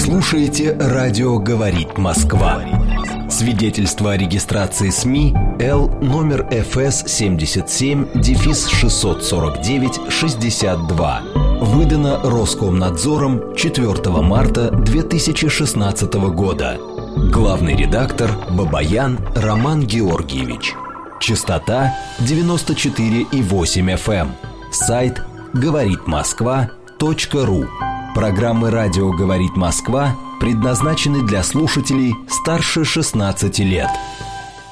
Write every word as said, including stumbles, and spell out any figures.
слушаете «Радио говорит Москва». Свидетельство о регистрации СМИ Л номер эф эс семьдесят семь шестьсот сорок девять шестьдесят два. Выдано Роскомнадзором четвёртого марта две тысячи шестнадцатого года. Главный редактор Бабаян Роман Георгиевич. Частота девяносто четыре и восемь эф эм. Сайт говорит москва точка ру. Программы «Радио говорит Москва» предназначены для слушателей старше шестнадцати лет.